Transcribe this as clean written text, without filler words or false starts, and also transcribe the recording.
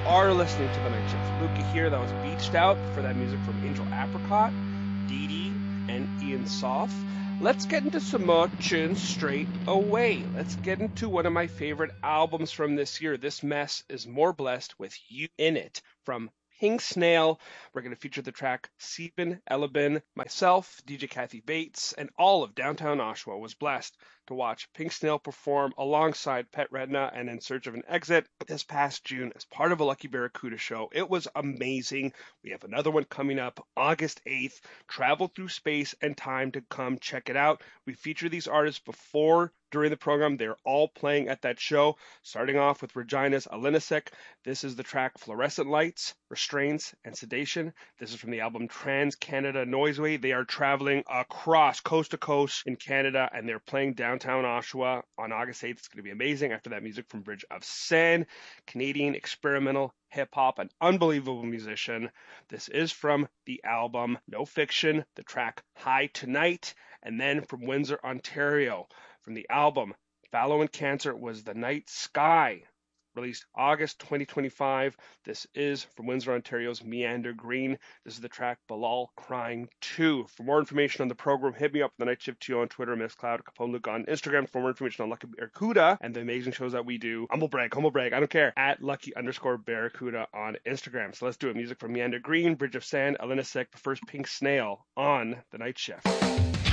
are listening to The Night Shift. Luca here, that was Beached Out for that music from Angel Apricot, Dee Dee, and Ian Soff. Let's get into some more tunes straight away. Let's get into one of my favorite albums from this year. This mess is more blessed with you in it from Pink Snail. We're going to feature the track Sieben Eleben. Myself, DJ Kathy Bates, and all of downtown Oshawa was blessed to watch Pink Snail perform alongside Pet Redna and In Search of an Exit this past June as part of a Lucky Barracuda show. It was amazing. We have another one coming up August 8th. Travel through space and time to come check it out. We feature these artists before, during the program. They're all playing at that show, starting off with Regina's Alinisek. This is the track Fluorescent Lights, Restraints, and Sedation. This is from the album Trans Canada Noiseway. They are traveling across coast to coast in Canada, and they're playing downtown Oshawa on August 8th. It's going to be amazing. After that, music from Bridge of Seine, Canadian experimental hip-hop, an unbelievable musician. This is from the album No Fiction, the track High Tonight, and then from Windsor, Ontario, from the album Fallow and Cancer was The Night Sky, released August 2025. This is from Windsor, Ontario's Meander Green. This is the track Bilal Crying 2. For more information on the program, hit me up at The Night Shift 2 on Twitter, Mixcloud, Capone Luke on Instagram. For more information on Lucky Barracuda and the amazing shows that we do, humble brag, I don't care, at Lucky_Barracuda on Instagram. So let's do it. Music from Meander Green, Bridge of Sand, Alina Sek, the first Pink Snail on The Night Shift.